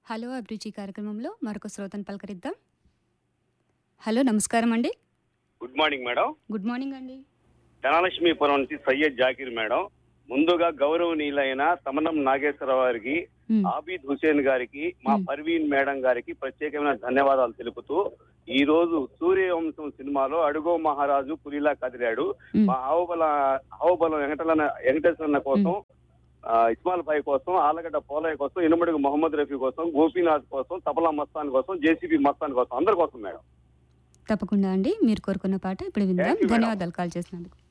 Hello అభిరుచి కార్యక్రమంలో మరొక శ్రోతను పలకరిద్దాం. హలో నమస్కారం అండి. Good morning madam. Good morning అండి. ధనలక్ష్మీపురం నుంచి సయ్యద్ జాకీర్ మేడం. ముందుగా గౌరవనీయులైన తమనం నాగేశ్వరరావు గారికి, ఆబిద్ హుసేన్ గారికి, మా పర్వీన్ మేడం గారికి ప్రత్యేకమైన ధన్యవాదాలు తెలుపుతూ, ఈ రోజు సూర్యవంశం సినిమాలో అడుగో మహారాజు పులిలా కదిలాడు మా ఆవుబలం వెంకటేశ్వరన్న కోసం, ఇస్మాల్ భాయ్ కోసం, ఆలగడ్డ పోలయ్య కోసం, ఇనుమడుగు మొహమ్మద్ రఫీ కోసం, గోపీనాథ్ కోసం, తబలా మస్తాన్ కోసం, జేసీబీ మస్తాన్ కోసం, అందరి కోసం మేడం. తప్పకుండా అండి. మీరు కోరుకున్న పాట ఇప్పుడు విందాం. ధన్యవాదాలు కాల్ చేసినందుకు.